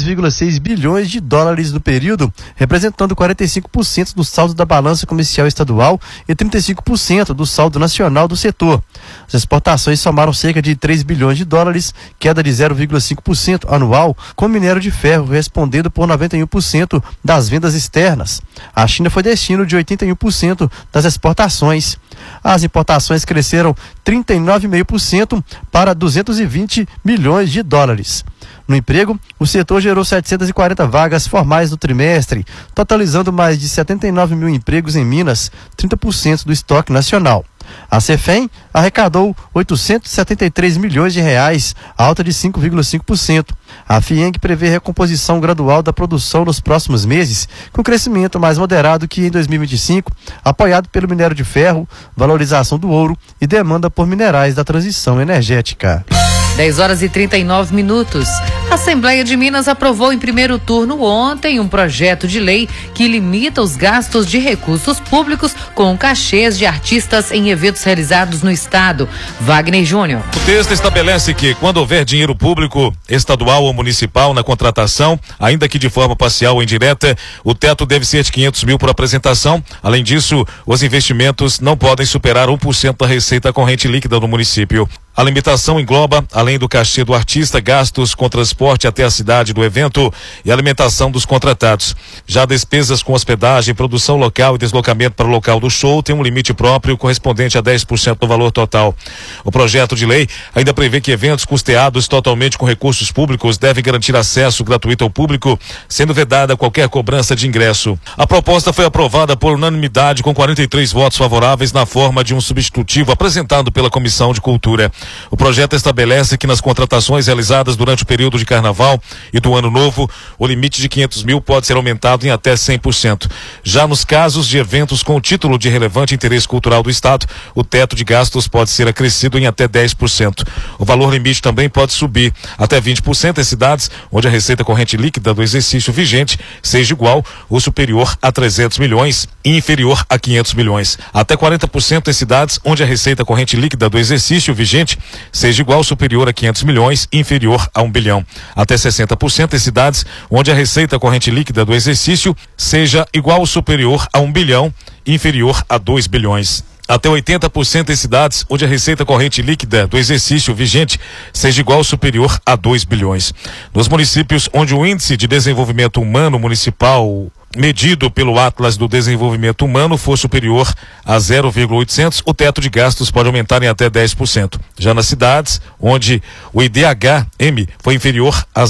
$2,6 bilhões no período, representando 45% do saldo da balança comercial estadual e 35% do saldo nacional do setor. As exportações somaram cerca de $3 bilhões, queda de 0,5% anual, com o minério de ferro respondendo por 91% das vendas externas. A China foi destino de 81% das exportações. As importações cresceram 39,5% para $220 milhões. No emprego, o setor gerou 740 vagas formais no trimestre, totalizando mais de 79 mil empregos em Minas, 30% do estoque nacional. A Cefem arrecadou R$873 milhões, alta de 5,5%. A FIENG prevê recomposição gradual da produção nos próximos meses, com crescimento mais moderado que em 2025, apoiado pelo minério de ferro, valorização do ouro e demanda por minerais da transição energética. 10h39. A Assembleia de Minas aprovou em primeiro turno ontem um projeto de lei que limita os gastos de recursos públicos com cachês de artistas em eventos realizados no estado. Wagner Júnior. O texto estabelece que, quando houver dinheiro público, estadual ou municipal na contratação, ainda que de forma parcial ou indireta, o teto deve ser de 500 mil por apresentação. Além disso, os investimentos não podem superar 1% da receita corrente líquida do município. A limitação engloba, além do cachê do artista, gastos com transporte até a cidade do evento e alimentação dos contratados. Já despesas com hospedagem, produção local e deslocamento para o local do show tem um limite próprio correspondente a 10% do valor total. O projeto de lei ainda prevê que eventos custeados totalmente com recursos públicos devem garantir acesso gratuito ao público, sendo vedada qualquer cobrança de ingresso. A proposta foi aprovada por unanimidade com 43 votos favoráveis na forma de um substitutivo apresentado pela Comissão de Cultura. O projeto estabelece que nas contratações realizadas durante o período de carnaval e do ano novo, o limite de 500 mil pode ser aumentado em até 100%. Já nos casos de eventos com título de relevante interesse cultural do Estado, o teto de gastos pode ser acrescido em até 10%. O valor limite também pode subir até 20% em cidades onde a receita corrente líquida do exercício vigente seja igual ou superior a 300 milhões e inferior a 500 milhões. Até 40% em cidades onde a receita corrente líquida do exercício vigente seja igual ou superior a 500 milhões e inferior a 1 bilhão. Até 60% em cidades onde a receita corrente líquida do exercício seja igual ou superior a 1 bilhão e inferior a 2 bilhões. Até 80% em cidades onde a receita corrente líquida do exercício vigente seja igual ou superior a 2 bilhões. Nos municípios onde o índice de desenvolvimento humano municipal medido pelo Atlas do Desenvolvimento Humano for superior a 0,800, o teto de gastos pode aumentar em até 10%. Já nas cidades onde o IDH-M foi inferior a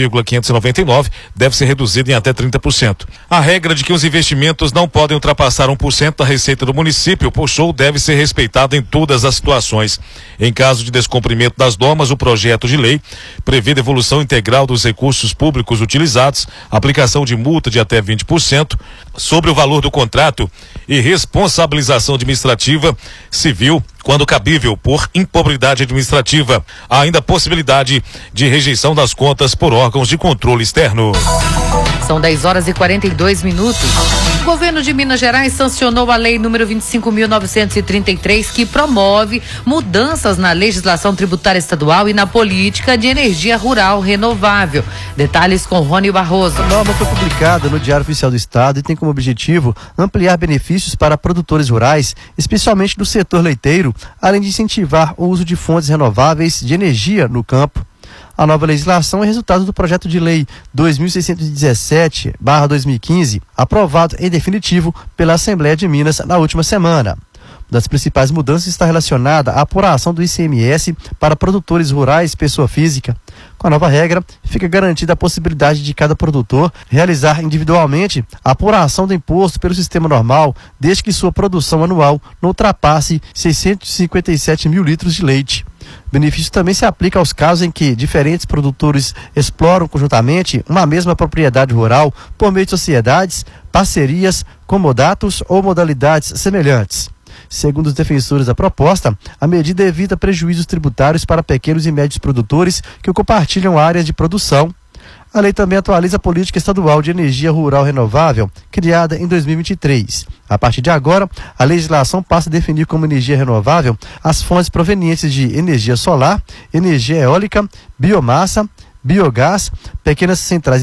0,599, deve ser reduzido em até 30%. A regra de que os investimentos não podem ultrapassar 1% da receita do município por show deve ser respeitada em todas as situações. Em caso de descumprimento das normas, o projeto de lei prevê devolução integral dos recursos públicos utilizados, aplicação de multa de até 20% sobre o valor do contrato e responsabilização administrativa civil quando cabível por impobridade administrativa. Há ainda a possibilidade de rejeição das contas por órgãos de controle externo. São 10h42. O governo de Minas Gerais sancionou a lei número 25.933, que promove mudanças na legislação tributária estadual e na política de energia rural renovável. Detalhes com Rony Barroso. A norma foi publicada no Diário Oficial do Estado e tem como objetivo ampliar benefícios para produtores rurais, especialmente do setor leiteiro, além de incentivar o uso de fontes renováveis de energia no campo. A nova legislação é resultado do projeto de lei 2617/2015, aprovado em definitivo pela Assembleia de Minas na última semana. Uma das principais mudanças está relacionada à apuração do ICMS para produtores rurais pessoa física. Com a nova regra, fica garantida a possibilidade de cada produtor realizar individualmente a apuração do imposto pelo sistema normal, desde que sua produção anual não ultrapasse 657 mil litros de leite. O benefício também se aplica aos casos em que diferentes produtores exploram conjuntamente uma mesma propriedade rural por meio de sociedades, parcerias, comodatos ou modalidades semelhantes. Segundo os defensores da proposta, a medida evita prejuízos tributários para pequenos e médios produtores que compartilham áreas de produção. A lei também atualiza a política estadual de energia rural renovável, criada em 2023. A partir de agora, a legislação passa a definir como energia renovável as fontes provenientes de energia solar, energia eólica, biomassa, biogás, pequenas centrais